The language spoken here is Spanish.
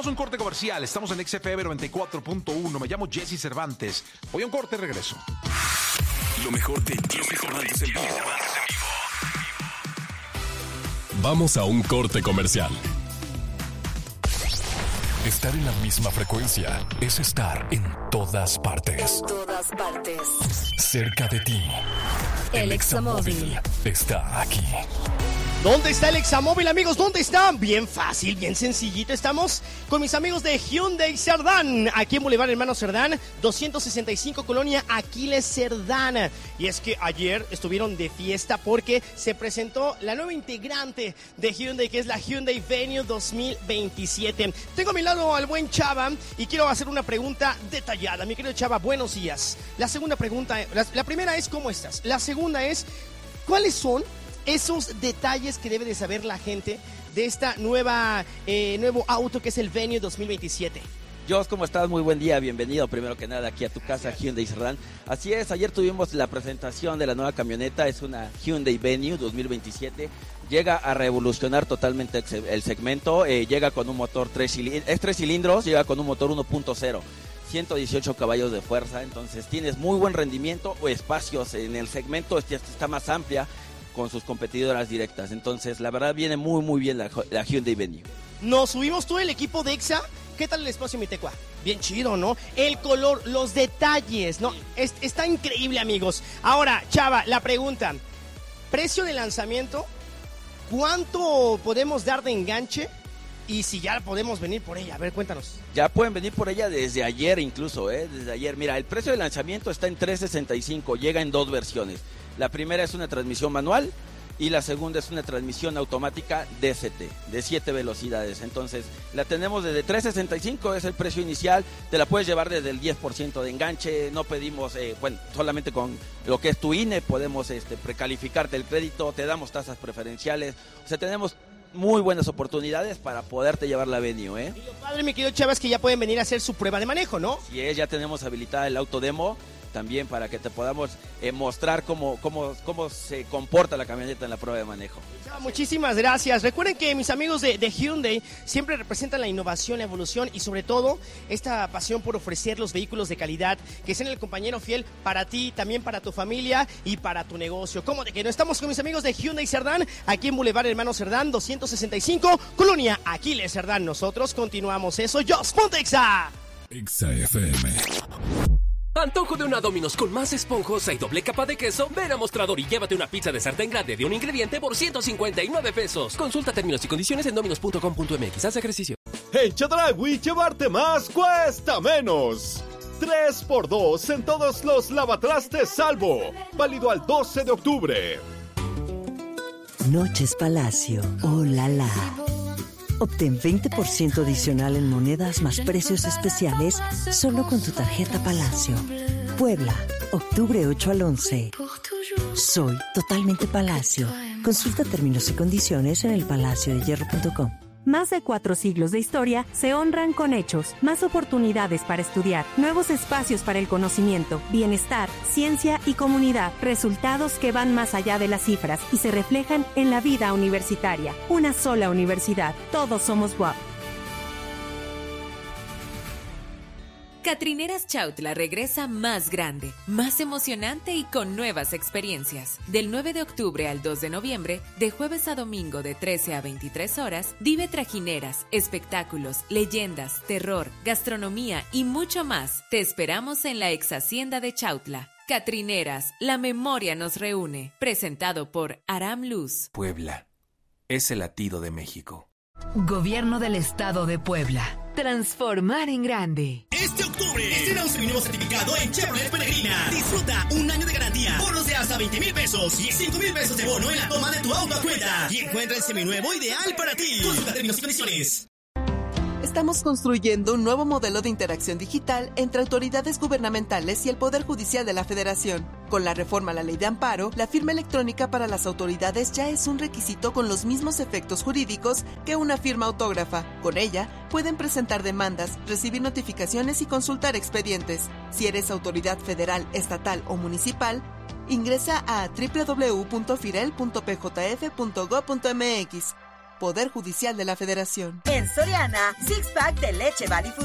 Vamos a un corte comercial. Estamos en XFM 94.1. Me llamo Jesse Cervantes. Voy a un corte y regreso. Lo mejor de Jesse Cervantes en vivo. Vamos a un corte comercial. Estar en la misma frecuencia es estar en todas partes. En todas partes. Cerca de ti. El Examóvil está aquí. ¿Dónde está el Examóvil, amigos? ¿Dónde están? Bien fácil, bien sencillito. Estamos con mis amigos de Hyundai Cerdán, aquí en Boulevard Hermano Cerdán, 265 Colonia Aquiles Cerdán. Y es que ayer estuvieron de fiesta porque se presentó la nueva integrante de Hyundai, que es la Hyundai Venue 2027. Tengo a mi lado al buen Chava y quiero hacer una pregunta detallada. Mi querido Chava, buenos días. La segunda pregunta, la primera es ¿cómo estás? La segunda es ¿cuáles son esos detalles que debe de saber la gente de esta nuevo auto que es el Venue 2027? Jos, ¿cómo estás? Muy buen día, bienvenido primero que nada aquí a tu casa Hyundai Cerdán. Así es, ayer tuvimos la presentación de la nueva camioneta, es una Hyundai Venue 2027. Llega a revolucionar totalmente el segmento, llega con un motor 3 cilindros, llega con un motor 1.0. 118 caballos de fuerza, entonces tienes muy buen rendimiento o espacios en el segmento, está más amplia con sus competidoras directas. Entonces, la verdad, viene muy, muy bien la Hyundai Venue. Nos subimos todo el equipo de EXA. ¿Qué tal el espacio, mi tecua? Bien chido, ¿no? El color, los detalles, ¿no? Está increíble, amigos. Ahora, Chava, la pregunta. Precio de lanzamiento, ¿cuánto podemos dar de enganche? Y si ya podemos venir por ella. A ver, cuéntanos. Ya pueden venir por ella desde ayer incluso, desde ayer. Mira, el precio de lanzamiento está en $365, llega en dos versiones. La primera es una transmisión manual y la segunda es una transmisión automática DCT, de 7 velocidades. Entonces, la tenemos desde $365, es el precio inicial, te la puedes llevar desde el 10% de enganche, no pedimos, solamente con lo que es tu INE podemos precalificarte el crédito, te damos tasas preferenciales, o sea, tenemos muy buenas oportunidades para poderte llevar la Venue, Y lo padre, mi querido Chava, es que ya pueden venir a hacer su prueba de manejo, ¿no? Sí, ya tenemos habilitada el autodemo también para que te podamos mostrar cómo se comporta la camioneta en la prueba de manejo. Muchísimas gracias. Recuerden que mis amigos de Hyundai siempre representan la innovación, la evolución y sobre todo esta pasión por ofrecer los vehículos de calidad que sean el compañero fiel para ti, también para tu familia y para tu negocio. ¿Cómo de que no? Estamos con mis amigos de Hyundai Cerdán, aquí en Boulevard Hermano Cerdán, 265, Colonia Aquiles Cerdán. Nosotros continuamos eso. Jos Pontexa. Exa FM. Antojo de una Domino's con más esponjosa y doble capa de queso. Ven a Mostrador y llévate una pizza de sartén grande de un ingrediente por $159. Consulta términos y condiciones en dominos.com.mx. Haz ejercicio. En Chedraui, llevarte más cuesta menos. 3x2 en todos los lavatrastes Salvo. Válido al 12 de octubre. Noches Palacio. Oh, la la. Obtén 20% adicional en monedas más precios especiales solo con tu tarjeta Palacio. Puebla, octubre 8 al 11. Soy totalmente Palacio. Consulta términos y condiciones en elpalaciodehierro.com. Más de 4 siglos de historia se honran con hechos, más oportunidades para estudiar, nuevos espacios para el conocimiento, bienestar, ciencia y comunidad, resultados que van más allá de las cifras y se reflejan en la vida universitaria. Una sola universidad, todos somos WAP. Catrineras Chautla regresa más grande, más emocionante y con nuevas experiencias. Del 9 de octubre al 2 de noviembre, de jueves a domingo de 13 a 23 horas, vive trajineras, espectáculos, leyendas, terror, gastronomía y mucho más. Te esperamos en la ex hacienda de Chautla. Catrineras, la memoria nos reúne. Presentado por Aram Luz. Puebla es el latido de México. Gobierno del Estado de Puebla. Transformar en grande. Este octubre, estrena un seminuevo certificado en Chevrolet Peregrina. Disfruta un año de garantía, bonos de hasta 20,000 pesos y 5,000 pesos de bono en la toma de tu auto a cuenta. Y encuentra el seminuevo ideal para ti. Consulta términos y condiciones. Estamos construyendo un nuevo modelo de interacción digital entre autoridades gubernamentales y el Poder Judicial de la Federación. Con la reforma a la Ley de Amparo, la firma electrónica para las autoridades ya es un requisito con los mismos efectos jurídicos que una firma autógrafa. Con ella, pueden presentar demandas, recibir notificaciones y consultar expedientes. Si eres autoridad federal, estatal o municipal, ingresa a www.firel.pjf.go.mx. Poder Judicial de la Federación. En Soriana, six pack de leche Valley